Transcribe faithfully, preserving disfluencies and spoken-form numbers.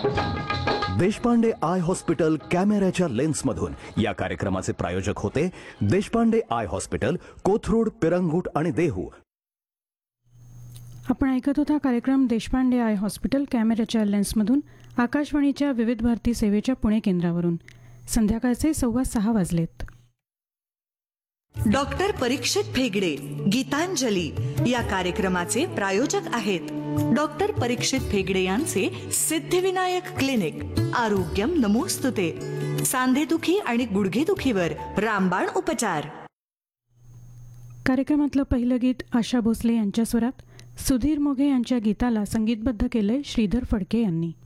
Deshpande I hospital कॅमेऱ्याच्या लेन्समधून या कार्यक्रमाचे प्रायोजक होते देशपांडे आय हॉस्पिटल, कोथरूड, पिरंगुट आणि देहू. आपण ऐकत होता कार्यक्रम देशपांडे आय हॉस्पिटल कॅमेऱ्याच्या लेन्समधून आकाशवाणीच्या विविध भारती सेवेच्या पुणे केंद्रावरून. संध्याकाळचे सव्वा सहा वाजलेत. डॉक्टर परीक्षित भेगडे गीतांजली या कार्यक्रमाचे प्रायोजक आहेत डॉक्टर परीक्षित भेगडे यांचे सिद्धिविनायक क्लिनिक. आरोग्यम नमोस्तुते. सांधेदुखी आणि गुडघेदुखीवर रामबाण उपचार. कार्यक्रमातलं पहिलं गीत आशा भोसले यांच्या स्वरात, सुधीर मोघे यांच्या गीताला संगीतबद्ध केलंय श्रीधर फडके यांनी.